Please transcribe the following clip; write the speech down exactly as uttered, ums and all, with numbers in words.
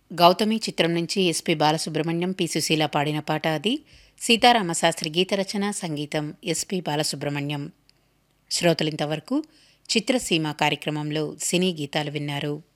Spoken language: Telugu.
గౌతమి చిత్రం నుంచి ఎస్పి బాలసుబ్రహ్మణ్యం, పి సుశీల పాడిన పాట అది. సీతారామశాస్త్రి గీత రచన, సంగీతం ఎస్పి బాలసుబ్రహ్మణ్యం. శ్రోతలింతవరకు చిత్రసీమ కార్యక్రమంలో సినీ గీతాలు విన్నారు.